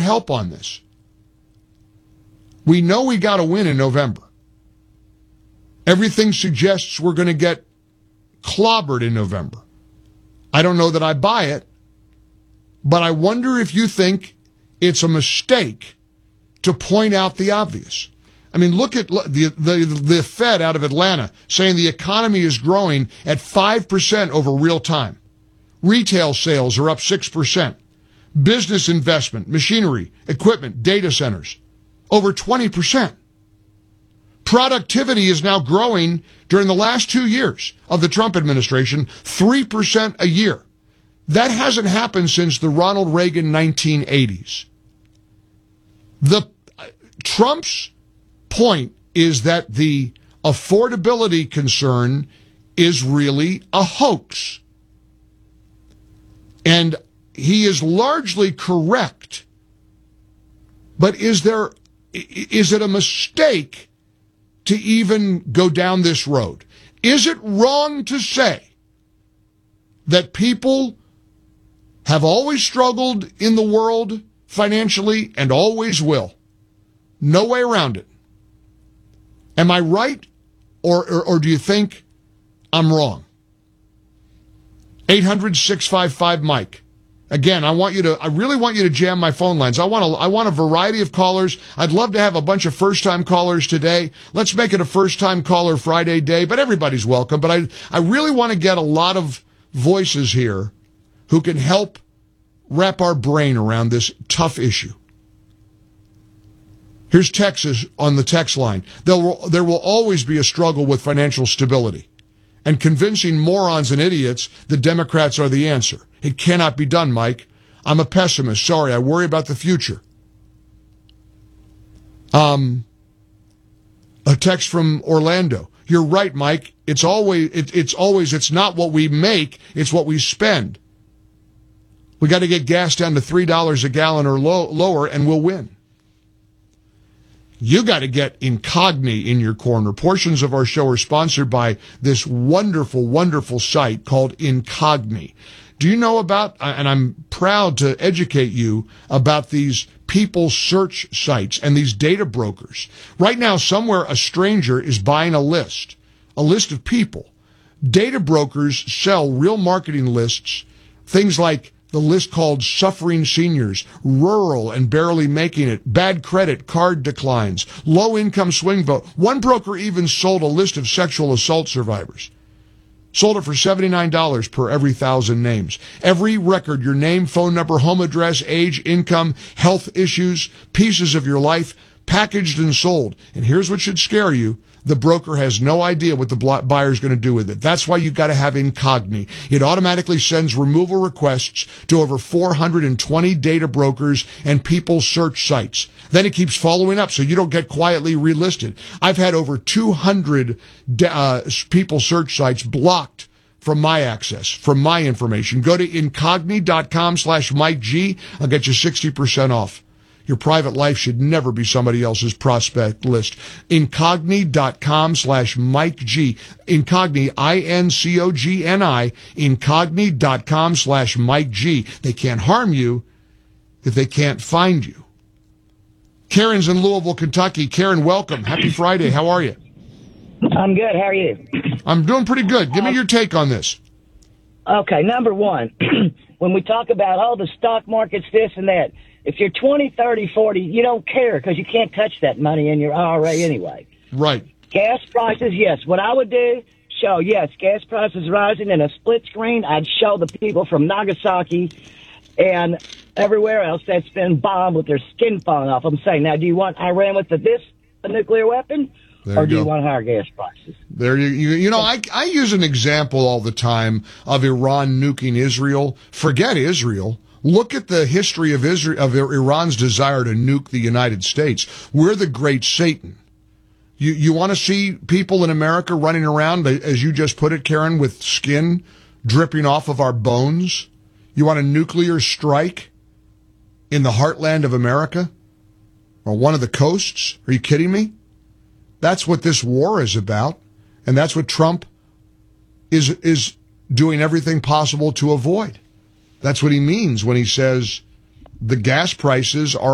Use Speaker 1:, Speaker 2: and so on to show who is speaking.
Speaker 1: help on this. We know we got to win in November. Everything suggests we're going to get clobbered in November. I don't know that I buy it, but I wonder if you think it's a mistake to point out the obvious. I mean, look at the Fed out of Atlanta saying the economy is growing at 5% over real time. Retail sales are up 6%. Business investment, machinery, equipment, data centers, over 20%. Productivity is now growing during the last 2 years of the Trump administration, 3% a year. That hasn't happened since the Ronald Reagan 1980s. Trump's point is that the affordability concern is really a hoax. And he is largely correct. But is it a mistake to even go down this road? Is it wrong to say that people have always struggled in the world financially and always will? No way around it. Am I right, or do you think I'm wrong? 800-655-MIKE. Again, I really want you to jam my phone lines. I want a variety of callers. I'd love to have a bunch of first-time callers today. Let's make it a first-time caller Friday day, but everybody's welcome. But I really want to get a lot of voices here who can help wrap our brain around this tough issue. Here's Texas on the text line. There will always be a struggle with financial stability and convincing morons and idiots the Democrats are the answer. It cannot be done, Mike. I'm a pessimist. Sorry, I worry about the future. A text from Orlando. You're right, Mike. It's not what we make, it's what we spend. We got to get gas down to $3 a gallon or lower, and we'll win. You got to get Incogni in your corner. Portions of our show are sponsored by this wonderful, wonderful site called Incogni. Do you know about, and I'm proud to educate you about these people search sites and these data brokers. Right now, somewhere a stranger is buying a list of people. Data brokers sell real marketing lists, things like the list called Suffering Seniors, Rural and Barely Making It, Bad Credit, Card Declines, Low Income Swing Vote. One broker even sold a list of sexual assault survivors. Sold it for $79 per every 1,000 names. Every record, your name, phone number, home address, age, income, health issues, pieces of your life, packaged and sold. And here's what should scare you. The broker has no idea what the buyer's going to do with it. That's why you've got to have Incogni. It automatically sends removal requests to over 420 data brokers and people search sites. Then it keeps following up so you don't get quietly relisted. I've had over 200 people search sites blocked from my access, from my information. Go to incogni.com/Mike G. I'll get you 60% off. Your private life should never be somebody else's prospect list. Incogni.com/Mike G. Incogni, INCOGNI, incogni.com/Mike G. They can't harm you if they can't find you. Karen's in Louisville, Kentucky. Karen, welcome. Happy Friday. How are you?
Speaker 2: I'm good. How are you?
Speaker 1: I'm doing pretty good. Give me your take on this.
Speaker 2: Okay, number one, when we talk about, the stock market's this and that, if you're 20, 30, 40, you don't care because you can't touch that money in your IRA anyway.
Speaker 1: Right.
Speaker 2: Gas prices, yes. What I would do, show, yes, gas prices rising in a split screen. I'd show the people from Nagasaki and everywhere else that's been bombed with their skin falling off. I'm saying, now, do you want Iran with a nuclear weapon? Or do you want higher gas prices?
Speaker 1: There you know, I use an example all the time of Iran nuking Israel. Forget Israel. Look at the history of Iran's desire to nuke the United States. We're the great Satan. You want to see people in America running around, as you just put it, Karen, with skin dripping off of our bones? You want a nuclear strike in the heartland of America? Or one of the coasts? Are you kidding me? That's what this war is about. And that's what Trump is doing everything possible to avoid. That's what he means when he says the gas prices are